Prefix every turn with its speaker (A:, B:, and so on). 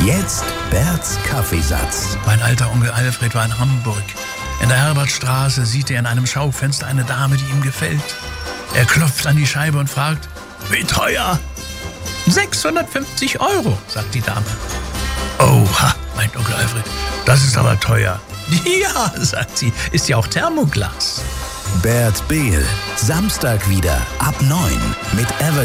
A: Jetzt Berts Kaffeesatz.
B: Mein alter Onkel Alfred war in Hamburg. In der Herbertstraße sieht er in einem Schaufenster eine Dame, die ihm gefällt. Er klopft an die Scheibe und fragt, wie teuer? 650 €, sagt die Dame. Oha, meint Onkel Alfred, das ist aber teuer. Ja, sagt sie, ist ja auch Thermoglas.
A: Bert Behl, Samstag wieder ab 9 mit Ever